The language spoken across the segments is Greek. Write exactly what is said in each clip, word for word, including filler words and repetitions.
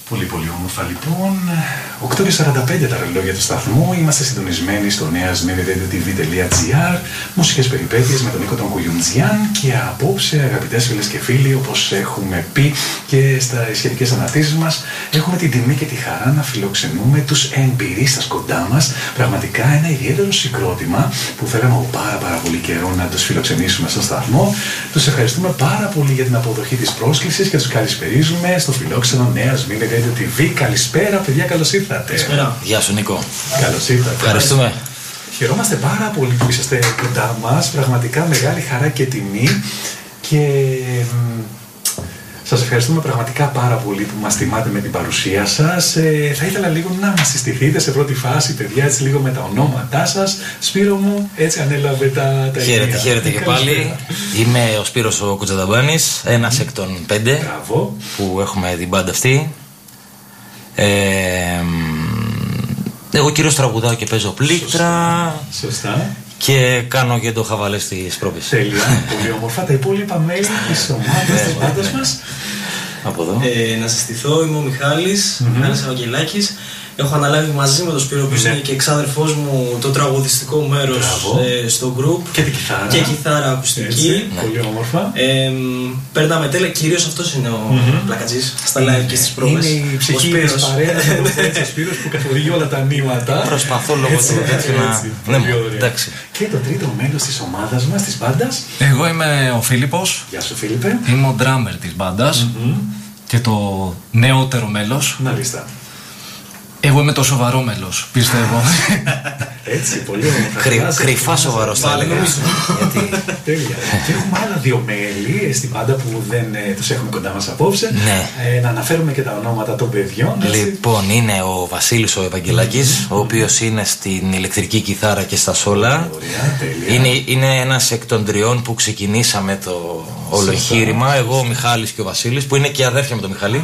Πολύ πολύ όμορφα λοιπόν. οκτώ και σαράντα πέντε τα ρολόγια του σταθμού. Είμαστε συντονισμένοι στο νέας μη ρέιντιο τι βι τελεία τζι άρ. Μουσικές περιπέτειες με τον Νίκο τον Κουγιουντζιάν. Και απόψε, αγαπητές φίλες και φίλοι, όπως έχουμε πει και στα σχετικές αναρτήσεις μας, έχουμε την τιμή και τη χαρά να φιλοξενούμε τους εμπειρίστας κοντά μας. Πραγματικά ένα ιδιαίτερο συγκρότημα που θέλαμε από πάρα πάρα πολύ καιρό να τους φιλοξενήσουμε στο σταθμό. Τους ευχαριστούμε πάρα πολύ για την αποδοχή της πρόσκλησης και τους καλησπερίζουμε στο φιλόξενο νέας μη ρέιντιο τι βι. Καλησπέρα, παιδιά, καλώς ήρθατε. Καλησπέρα. Γεια σου, Νίκο. Καλώς ήρθατε. Ευχαριστούμε. Χαιρόμαστε πάρα πολύ που είσαστε κοντά μας. Πραγματικά μεγάλη χαρά και τιμή. Και σας ευχαριστούμε πραγματικά πάρα πολύ που μας τιμάτε με την παρουσία σας. Ε, θα ήθελα λίγο να μας συστηθείτε σε πρώτη φάση, παιδιά, έτσι λίγο με τα ονόματά σας. Σπύρο μου, έτσι ανέλαβε τα, τα Χαίρετε, ίδια. Χαίρετε και πάλι. Είμαι ο Σπύρος ο Κουτζαδαμπάνης, ένας mm. εκ των πέντε. Μπράβο. Που έχουμε την μπάντα αυτή. Ε, εγώ κυρίως τραγουδάω και παίζω πλήκτρα. Σωστά. Σωστά. Και κάνω και το χαβαλέ στις πρόβες. Τέλεια, πολύ όμορφα. Τα υπόλοιπα μέλη της ομάδας, της μπάντας μας. Από εδώ. Ε, να συστηθώ, είμαι ο Μιχάλης, mm-hmm. Μιχάλης Ευαγγελάκης. Έχω αναλάβει μαζί με τον Σπύρο, που είναι και εξάδερφός μου, το τραγουδιστικό μέρος ε, στο group. Και την κιθάρα. Και κιθάρα ακουστική. Έτσι, ναι. Πολύ όμορφα. Ε, περνάμε τέλεια, κυρίως αυτός είναι ο mm-hmm. πλακατζής στα live και στις πρόβες. Είναι η ψυχή της παρέας, ο Σπύρος που καθοδηγεί όλα τα νήματα. Προσπαθώ λόγω του τέτοιου να... Ναι, εντάξει. Και το τρίτο μέλος της ομάδας μας, της μπάντας. Εγώ είμαι ο Φίλιππος. Γεια σου, Φίλιππε. Είμαι ο ντράμερ της μπάντας και το νεότερο μέλος. Μάλιστα. Εγώ είμαι το σοβαρό μέλος, πιστεύω. Έτσι, πολύ ωραία. Κρυφά σοβαρός θα έλεγα. Τέλεια. Και έχουμε άλλα δύο μέλη στην πάντα που δεν τους έχουμε κοντά μας απόψε. Να αναφέρουμε και τα ονόματα των παιδιών. Λοιπόν, είναι ο Βασίλης ο Ευαγγελάκης, ο οποίος είναι στην ηλεκτρική κιθάρα και στα σόλα. Είναι ένας εκ των τριών που ξεκινήσαμε το όλο εγχείρημα. Εγώ, ο Μιχάλης και ο Βασίλης, που είναι και αδέρφια με τον Μιχάλη.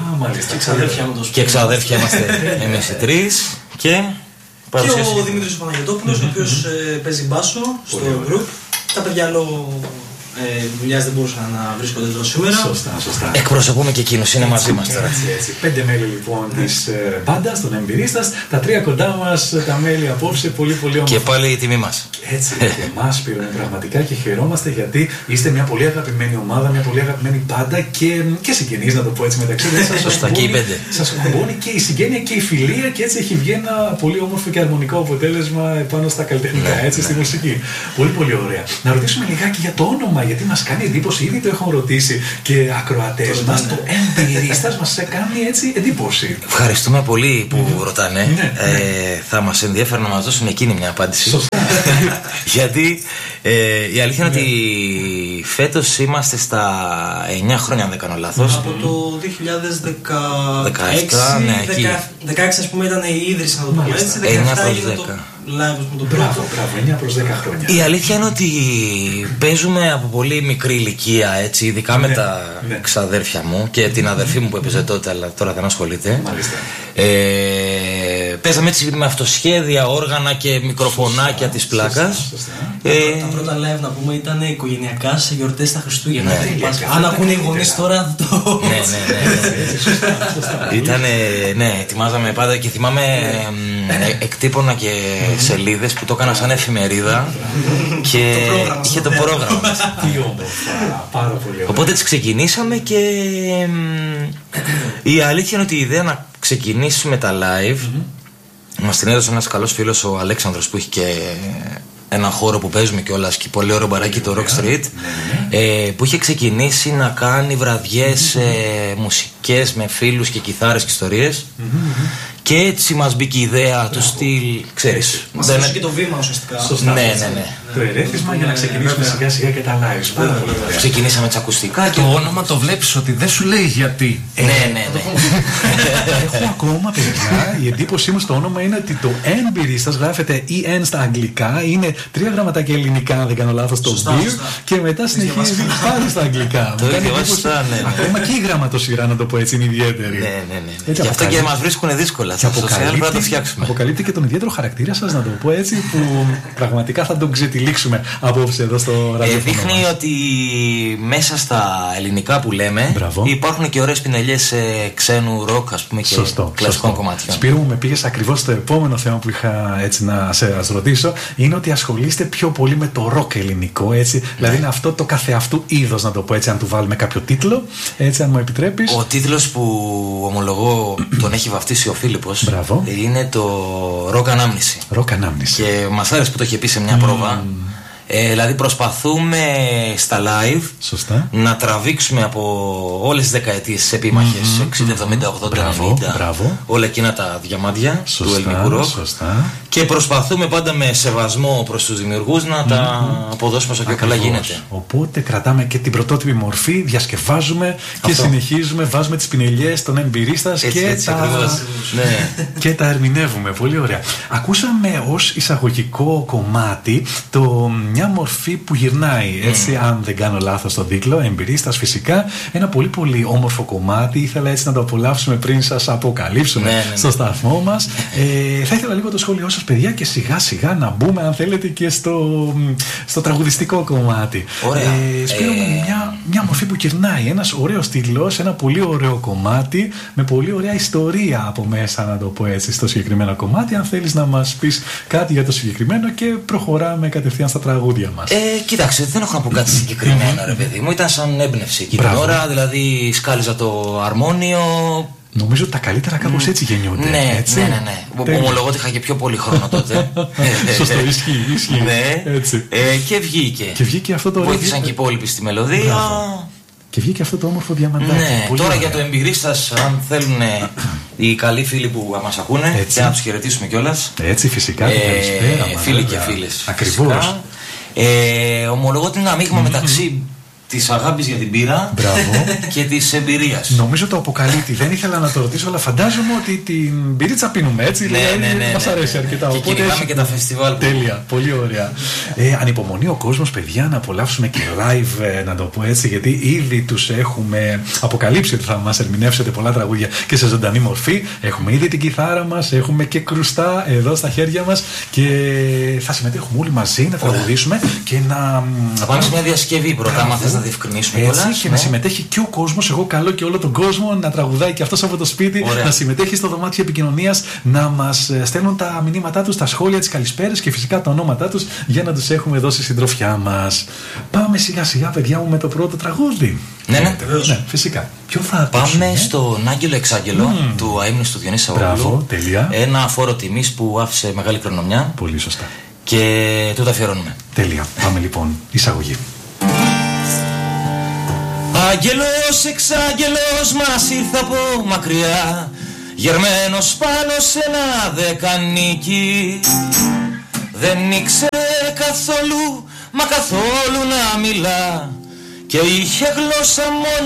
Και εξαδέρφια είμαστε εμείς οι τρεις. Και Και ο Δημήτρης ο Παναγιωτόπουλος, ο οποίος ε, παίζει μπάσο στο group. Τα παιδιά λόγω ε, δουλειάς δεν μπορούσαν να βρίσκονται εδώ σήμερα. Σωστά, σωστά. Εκπροσωπούμε και εκείνους, είναι μαζί μας τώρα. Έτσι, έτσι. Πέντε μέλη λοιπόν της ε, μπάντας, των εμπειρίστας. Τα τρία κοντά μας, τα μέλη απόψε, πολύ πολύ όμορφα. Και πάλι η τιμή μας. Έτσι, και εμάς πήραμε πραγματικά και χαιρόμαστε γιατί είστε μια πολύ αγαπημένη ομάδα, μια πολύ αγαπημένη μπάντα και, και συγγενείς, να το πω έτσι μεταξύ. Σωστά, και οι πέντε. Σας κουμπώνει και η συγγένεια και η φιλία και έτσι έχει βγει ένα πολύ όμορφο και αρμονικό αποτέλεσμα πάνω στα καλλιτεχνικά, ναι, έτσι, ναι. Στη μουσική. Πολύ πολύ ωραία. Να ρωτήσουμε λιγάκι για το όνομα, γιατί μας κάνει εντύπωση, ήδη το έχουν ρωτήσει και ακροατές μας, το εμπειρίστας μας κάνει έτσι εντύπωση. Ευχαριστούμε πολύ που mm. ρωτάνε. Ναι, ε, ναι. Θα μας ενδιαφέρει να μας δώσουν εκείνη μια απάντηση. Σωστά. Γιατί ε, η αλήθεια είναι ότι φέτος είμαστε στα εννιά χρόνια, αν δεν κάνω λάθος. Από το δύο χιλιάδες δεκαέξι, ναι, δεκαέξι ας πούμε ήταν η ίδρυση, να το πούμε έτσι. δεκαεπτά έγινε το live με τον πρώτο. Μπράβο, μπράβο, εννιά προς δέκα χρόνια. Η αλήθεια είναι ότι παίζουμε από πολύ μικρή ηλικία, έτσι, ειδικά ναι, με τα ναι. ξαδέρφια μου και την αδερφή μου που έπαιζε τότε, αλλά τώρα δεν ασχολείται. Μάλιστα. Ε, παίζαμε έτσι με αυτοσχέδια, όργανα και μικροφωνάκια της πλάκας. Ε, τα πρώτα live να πούμε ήταν οικογενειακά σε γιορτές τα Χριστούγεννα. Ναι. Αν ακούνε οι γονείς τώρα το... Ναι, ναι, ναι. Ήτανε, ναι, ετοιμάζαμε πάντα και θυμάμαι ε, εκτύπωνα και σελίδες που το έκανα σαν εφημερίδα και είχε το πρόγραμμα μέσα. Τι όμορφα, πάρα πολύ ωραία. Οπότε έτσι ξεκινήσαμε και η αλήθεια είναι ότι η ιδέα να ξεκινήσουμε τα live μας την έδωσε ένας καλός φίλος, ο Αλέξανδρος, που έχει και ένα χώρο που παίζουμε κιόλας και πολύ ωραίο μπαράκι, το Rock Street, ε, που είχε ξεκινήσει να κάνει βραδιές ε, μουσικές με φίλους και κιθάρες και ιστορίες. Και έτσι μας μπήκε η ιδέα του στυλ, ξέρεις. Μας έδωσε και το βήμα ουσιαστικά. Σωστά. Ναι, ναι, ναι. Το ερέθισμα για να ξεκινήσουμε σιγά σιγά και τα live. Πάρα πολύ ωραία. Ξεκινήσαμε τις ακουστικά και... Το όνομα το βλέπεις ότι δεν σου λέει γιατί. Ναι, ναι, ναι. Έχω ακόμα, παιδιά, η εντύπωσή μου στο όνομα είναι ότι το εμπειρίστας γράφεται ι εν στα αγγλικά, είναι τρία γραμματάκια ελληνικά, αν δεν κάνω λάθος, το beer, και μετά συνεχίζει πάλι στα αγγλικά. Το ίδιο βασικά, ναι. Ακόμα και η γραμματοσυρά, να το πω έτσι, είναι ιδιαίτερη. Ναι, ναι, ναι. Γι' αυτό και μας βρίσκουν δύσκολα. Αποκαλύπτει, αποκαλύπτει και τον ιδιαίτερο χαρακτήρα σας, να το πω έτσι, που πραγματικά θα τον ξετυλίξουμε τυλίξουμε απόψε εδώ στο ραδιόφωνο. Ε, δείχνει μας. Ότι μέσα στα ελληνικά που λέμε Μπράβο. Υπάρχουν και ωραίες πινελιές ε, ξένου ροκ, ας πούμε, και σωστό, κλασικών σωστό. κομματιών. Σπύρο μου, με πήγες ακριβώς στο επόμενο θέμα που είχα έτσι να σε ρωτήσω. Είναι ότι ασχολείστε πιο πολύ με το ροκ ελληνικό, έτσι. Ναι. Δηλαδή είναι αυτό το καθεαυτού είδος, να το πω έτσι, αν του βάλουμε κάποιο τίτλο, έτσι, αν μου επιτρέπεις. Ο τίτλος που ομολογώ τον έχει βαφτίσει ο Φίλιππος Μπράβο. Είναι το Ροκ Ανάμνηση. Ροκ Ανάμνηση. Και μας άρεσε που το είχε πει σε μια mm. πρόβα. Ε, δηλαδή προσπαθούμε στα live Σωστά. να τραβήξουμε από όλες τις δεκαετίες τις επίμαχες mm-hmm. εξήντα, εβδομήντα, ογδόντα, ενενήντα όλα εκείνα τα διαμάντια σωστά, του ελληνικού ροκ σωστά. Και προσπαθούμε πάντα με σεβασμό προς τους δημιουργούς να mm-hmm. τα αποδώσουμε όσο πιο καλά γίνεται. Οπότε κρατάμε και την πρωτότυπη μορφή, διασκευάζουμε και αυτό. Συνεχίζουμε, βάζουμε τις πινελιές των εμπειρίστας και, έτσι, τα... ναι. και τα ερμηνεύουμε. Πολύ ωραία. Ακούσαμε ως εισαγωγικό κομμάτι το μια μορφή που γυρνάει, έτσι, mm. αν δεν κάνω λάθος τον τίτλο, εμπειρίστας φυσικά. Ένα πολύ πολύ όμορφο κομμάτι. Ήθελα έτσι να το απολαύσουμε πριν σας αποκαλύψουμε ναι, ναι, στο ναι. σταθμό μας. Ε, θα ήθελα λίγο το σχόλιο σας, παιδιά, και σιγά σιγά να μπούμε, αν θέλετε, και στο, στο τραγουδιστικό κομμάτι. Ωραία. Ε, Σπύρο, ε... μια, μια μορφή που γυρνάει. Ένας ωραίος τίτλος, ένα πολύ ωραίο κομμάτι με πολύ ωραία ιστορία από μέσα, να το πω έτσι, στο συγκεκριμένο κομμάτι. Αν θέλεις να μας πεις κάτι για το συγκεκριμένο και προχωράμε κατευθείαν στα τραγούδια. Ε, κοίταξε, δεν έχω να πω κάτι συγκεκριμένο, ρε παιδί μου. Ήταν σαν έμπνευση εκείνη την ώρα, δηλαδή σκάλιζα το αρμόνιο. Νομίζω ότι τα καλύτερα κάπως έτσι γεννιούνται. Ναι, έτσι. ναι, ναι. ναι. Ομολογώ ότι είχα και πιο πολύ χρόνο τότε. Σωστό, ισχύει. ισχύει. Ναι. Έτσι. Ε, και βγήκε. Και βγήκε αυτό το. Βοήθησαν και οι υπόλοιποι στη μελωδία. Μπράβο. Και βγήκε αυτό το όμορφο διαμαντάκι. Ναι, τώρα ωραία. Για το εμπειρίστας, αν θέλουν οι καλοί φίλοι που μας ακούνε, έτσι. Και να τους χαιρετήσουμε κιόλας. Έτσι, φυσικά. Ε, καλησπέρα, φίλοι και φίλες. Ακριβώς. Ε, ομολογώ ότι είναι ένα μείγμα mm-hmm. μεταξύ της αγάπης για την πύρα και της εμπειρίας. Νομίζω το αποκαλύπτει. Δεν ήθελα να το ρωτήσω, αλλά φαντάζομαι ότι την πυρίτσα πίνουμε, έτσι. Ναι, δηλαδή, ναι, ναι, μας αρέσει ναι, αρκετά. Και κυνηγάμε και τα φεστιβάλ. Τέλεια, πολύ ωραία. ε, ανυπομονεί ο κόσμος, παιδιά, να απολαύσουμε και live, ε, να το πω έτσι, γιατί ήδη τους έχουμε αποκαλύψει ότι θα μας ερμηνεύσετε πολλά τραγούδια και σε ζωντανή μορφή. Έχουμε ήδη την κιθάρα μας, έχουμε και κρουστά εδώ στα χέρια μας και θα συμμετέχουμε όλοι μαζί να τραγουδήσουμε και να. Θα πάμε σε μια διασκευή πρώτα, άμα θες να διευκρινίσουμε κιόλας. Έτσι, και ναι. να συμμετέχει και ο κόσμος. Εγώ καλώ και όλο τον κόσμο να τραγουδάει και αυτός από το σπίτι. Ωραία. Να συμμετέχει στο δωμάτιο επικοινωνίας, να μας στέλνουν τα μηνύματά τους, τα σχόλια, τις καλησπέρες και φυσικά τα ονόματά τους για να τους έχουμε εδώ στη συντροφιά μας. Πάμε σιγά σιγά, παιδιά μου, με το πρώτο τραγούδι. Ναι, ναι, ναι, φυσικά. Ποιο θα ακούσουμε? Πάμε στον Άγγελο Εξάγγελο mm. του αείμνηστου Διονύση Σαββόπουλου. Ένα φόρο τιμής που άφησε μεγάλη κληρονομιά. Πολύ σωστά. Και του τα αφιερώνουμε. Τέλεια. Πάμε λοιπόν, εισαγωγή. Άγγελος, εξάγγελος μας ήρθε από μακριά, γερμένος πάνω σε ένα δεκανίκι. Δεν ήξερε καθόλου, μα καθόλου να μιλά, και είχε γλώσσα μόνο